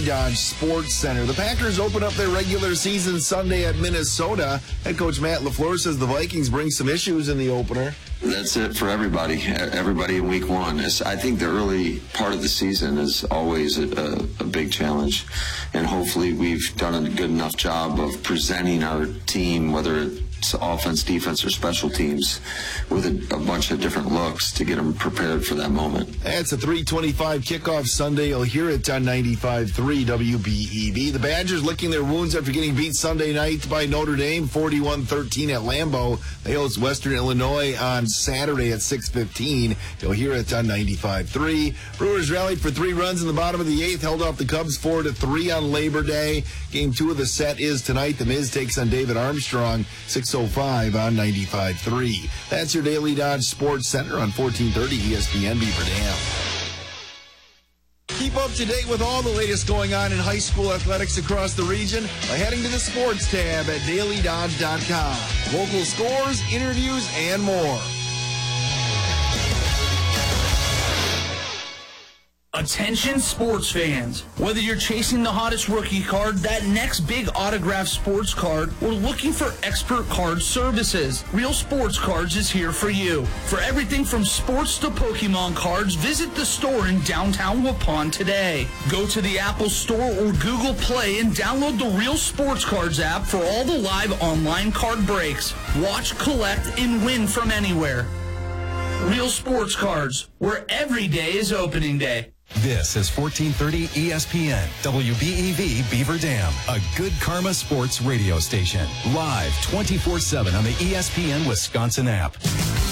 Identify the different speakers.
Speaker 1: Dodge Sports Center. The Packers open up their regular season Sunday at Minnesota. Head coach Matt LaFleur says the Vikings bring some issues in the opener.
Speaker 2: That's it for everybody in week one. I think the early part of the season is always a big challenge, and hopefully we've done a good enough job of presenting our team, whether it's offense, defense, or special teams, with a bunch of different looks to get them prepared for that moment.
Speaker 1: It's a 3:25 kickoff Sunday. You'll hear it on 95.3 WBEV. The Badgers licking their wounds after getting beat Sunday night by Notre Dame, 41-13 at Lambeau. They host Western Illinois on Saturday at 6:15. You'll hear it on 95.3. Brewers rallied for 3 runs in the bottom of the 8th, held off the Cubs 4-3 on Labor Day. Game 2 of the set is tonight. The Miz takes on David Armstrong, 6:05 on 95.3. That's your Daily Dodge Sports Center on 1430 ESPN Beaver Dam. Keep up to date with all the latest going on in high school athletics across the region by heading to the sports tab at dailydodge.com. Local scores, interviews, and more.
Speaker 3: Attention sports fans. Whether you're chasing the hottest rookie card, that next big autographed sports card, or looking for expert card services, Real Sports Cards is here for you. For everything from sports to Pokemon cards, visit the store in downtown Waupun today. Go to the Apple Store or Google Play and download the Real Sports Cards app for all the live online card breaks. Watch, collect, and win from anywhere. Real Sports Cards, where every day is opening day.
Speaker 4: This is 1430 ESPN, WBEV Beaver Dam, a Good Karma Sports radio station. Live 24/7 on the ESPN Wisconsin app.